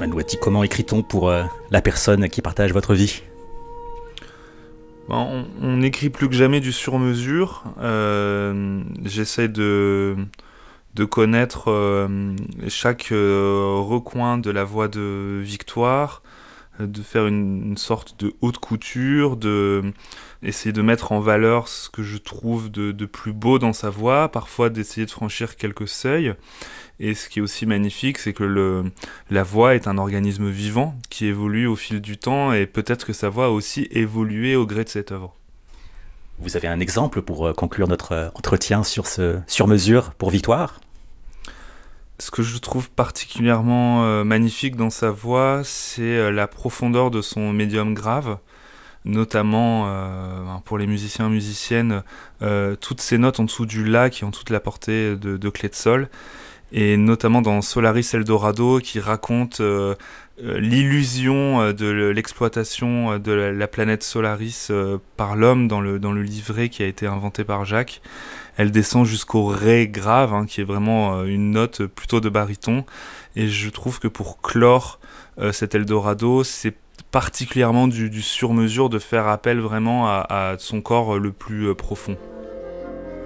Manouati, comment écrit-on pour la personne qui partage votre vie ? On n'écrit plus que jamais du sur-mesure. J'essaie de connaître chaque recoin de la voix de Victoire, de faire une sorte de haute couture, de essayer de mettre en valeur ce que je trouve de plus beau dans sa voix, parfois d'essayer de franchir quelques seuils. Et ce qui est aussi magnifique, c'est que la voix est un organisme vivant qui évolue au fil du temps, et peut-être que sa voix a aussi évolué au gré de cette œuvre. Vous avez un exemple pour conclure notre entretien sur ce sur-mesure pour Victoire ? Ce que je trouve particulièrement magnifique dans sa voix, c'est la profondeur de son médium grave, notamment pour les musiciens et musiciennes, toutes ces notes en dessous du La qui ont toute la portée de clé de sol, et notamment dans Solaris Eldorado qui raconte l'illusion de l'exploitation de la planète Solaris par l'homme dans le livret qui a été inventé par Jacques. Elle descend jusqu'au Ré grave, qui est vraiment une note plutôt de baryton, et je trouve que pour clore cet Eldorado, c'est particulièrement du sur-mesure de faire appel vraiment à son corps le plus profond.